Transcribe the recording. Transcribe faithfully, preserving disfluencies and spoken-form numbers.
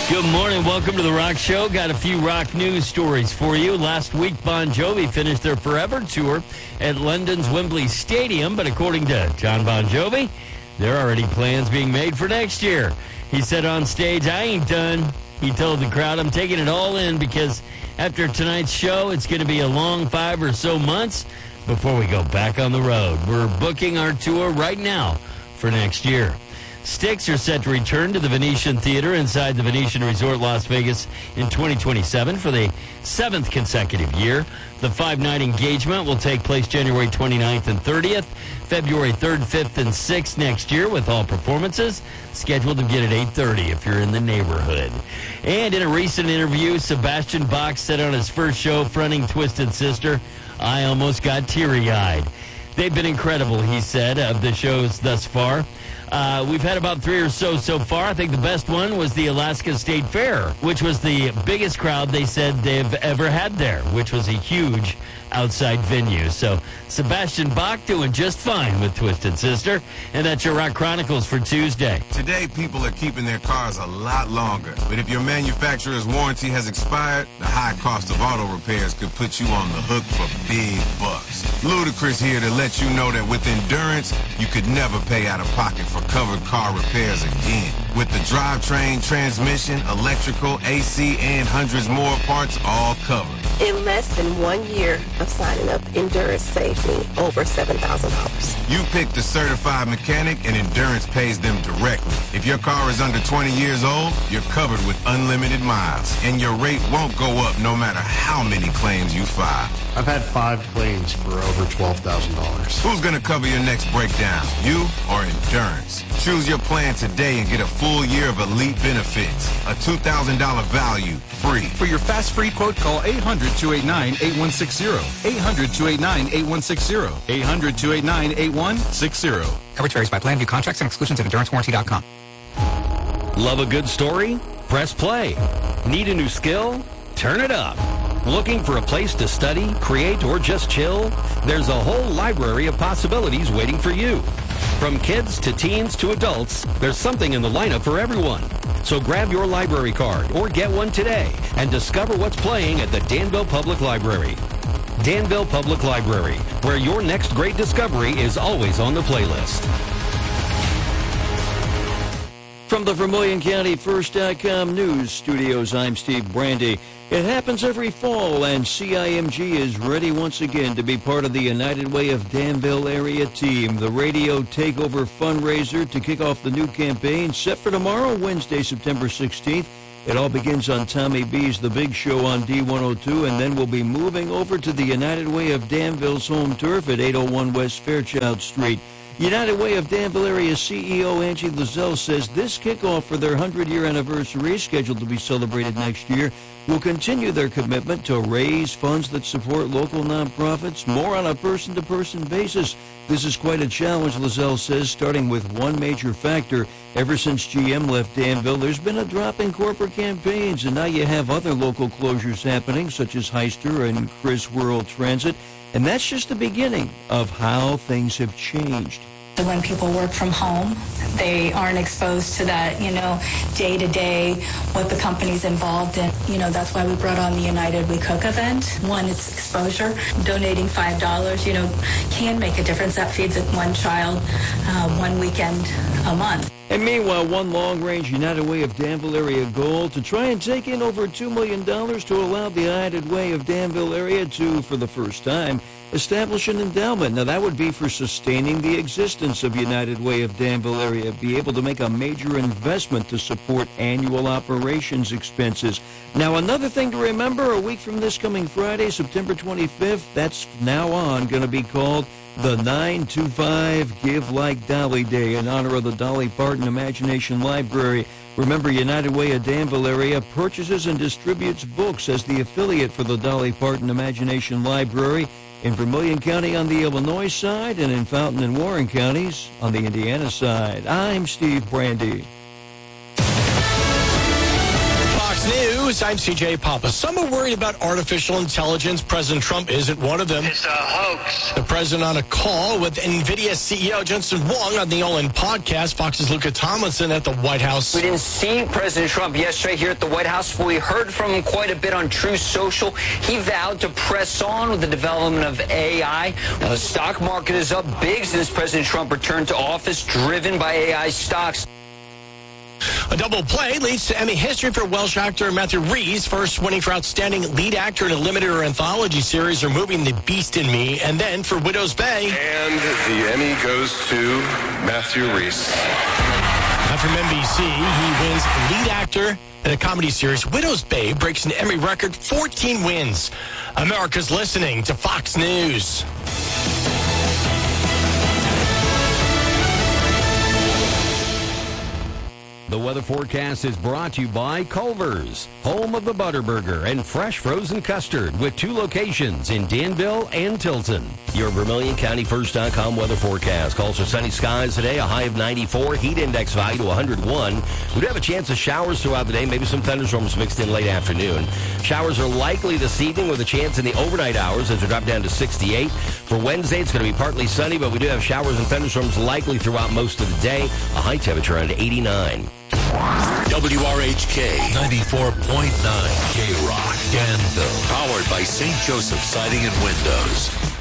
Good morning. Welcome to The Rock Show. Got a few rock news stories for you. Last week, Bon Jovi finished their Forever tour at London's Wembley Stadium, but according to John Bon Jovi, there are already plans being made for next year. He said on stage, "I ain't done." He told the crowd, "I'm taking it all in because after tonight's show, it's going to be a long five or so months before we go back on the road. We're booking our tour right now for next year." Styx are set to return to the Venetian Theater inside the Venetian Resort Las Vegas in twenty twenty-seven for the seventh consecutive year. The five-night engagement will take place January twenty-ninth and thirtieth, February third, fifth, and sixth next year, with all performances scheduled to begin at eight thirty if you're in the neighborhood. And in a recent interview, Sebastian Bach said on his first show fronting Twisted Sister, "I almost got teary-eyed." They've been incredible, he said, of the shows thus far. Uh, we've had about three or so so far. I think the best one was the Alaska State Fair, which was the biggest crowd they said they've ever had there, which was a huge outside venue. So Sebastian Bach doing just fine with Twisted Sister. And that's your Rock Chronicles for Tuesday. Today, people are keeping their cars a lot longer. But if your manufacturer's warranty has expired, the high cost of auto repairs could put you on the hook for big bucks. Ludacris here to let you know that with Endurance, you could never pay out of pocket for covered car repairs again. With the drivetrain, transmission, electrical, A C, and hundreds more parts all covered. In less than one year of signing up, Endurance saved me over seven thousand dollars. You pick the certified mechanic, and Endurance pays them directly. If your car is under twenty years old, you're covered with unlimited miles, and your rate won't go up no matter how many claims you file. I've had five claims for over twelve thousand dollars. Who's going to cover your next breakdown, you or Endurance? Choose your plan today and get a full year of elite benefits. A two thousand dollars value, free. For your fast free quote, call eight hundred, two eight nine, eight one six zero. eight hundred, two eight nine, eight one six zero. eight hundred, two eight nine, eight one six zero. Coverage varies by plan. View contracts and exclusions at endurance warranty dot com. Love a good story? Press play. Need a new skill? Turn it up. Looking for a place to study, create, or just chill? There's a whole library of possibilities waiting for you. From kids to teens to adults, there's something in the lineup for everyone. So grab your library card or get one today and discover what's playing at the Danville Public Library. Danville Public Library, where your next great discovery is always on the playlist. From the Vermilion County First dot com News Studios, I'm Steve Brandy. It happens every fall, and C I M G is ready once again to be part of the United Way of Danville area team. The radio takeover fundraiser to kick off the new campaign set for tomorrow, Wednesday, September sixteenth. It all begins on Tommy B's The Big Show on D one oh two, and then we'll be moving over to the United Way of Danville's home turf at eight oh one West Fairchild Street. United Way of Danville area C E O Angie Lozelle says this kickoff for their hundred-year anniversary, scheduled to be celebrated next year, will continue their commitment to raise funds that support local nonprofits more on a person-to-person basis. This is quite a challenge, Lozelle says, starting with one major factor. Ever since G M left Danville, there's been a drop in corporate campaigns, and now you have other local closures happening, such as Heister and Chris World Transit. And that's just the beginning of how things have changed. When people work from home, they aren't exposed to that, you know, day-to-day, what the company's involved in. You know, that's why we brought on the United We Cook event. One, it's exposure. Donating five dollars, you know, can make a difference. That feeds one child uh, one weekend a month. And meanwhile, one long-range United Way of Danville area goal to try and take in over two million dollars to allow the United Way of Danville area to, for the first time, establish an endowment. Now, that would be for sustaining the existence of United Way of Danville area, be able to make a major investment to support annual operations expenses. Now, another thing to remember, a week from this coming Friday, September twenty-fifth, that's now on, going to be called the nine two five Give Like Dolly Day in honor of the Dolly Parton Imagination Library. Remember, United Way of Danville area purchases and distributes books as the affiliate for the Dolly Parton Imagination Library in Vermilion County on the Illinois side and in Fountain and Warren counties on the Indiana side. I'm Steve Brandy. Fox News. News, I'm C J Papa. Some are worried about artificial intelligence. President Trump isn't one of them. It's a hoax. The president on a call with NVIDIA C E O Jensen Huang on the All In podcast. Fox's Luca Tomlinson at the White House. We didn't see President Trump yesterday here at the White House, but we heard from him quite a bit on Truth Social. He vowed to press on with the development of A I. Now, the stock market is up big since President Trump returned to office, driven by A I stocks. A double play leads to Emmy history for Welsh actor Matthew Rhys, first winning for Outstanding Lead Actor in a Limited or Anthology Series, removing The Beast in Me, and then for Widow's Bay. And the Emmy goes to Matthew Rhys. Now from N B C, he wins Lead Actor in a Comedy Series. Widow's Bay breaks an Emmy record, fourteen wins. America's listening to Fox News. The weather forecast is brought to you by Culver's, home of the Butterburger and fresh frozen custard, with two locations in Danville and Tilton. Your Vermilion County First dot com weather forecast calls for sunny skies today, a high of ninety-four, heat index value to one hundred one. We do have a chance of showers throughout the day, maybe some thunderstorms mixed in late afternoon. Showers are likely this evening with a chance in the overnight hours as we drop down to sixty-eight. For Wednesday, it's going to be partly sunny, but we do have showers and thunderstorms likely throughout most of the day, a high temperature around eighty-nine. W R H K ninety-four point nine K Rock, Danville. Powered by Saint Joseph Siding and Windows.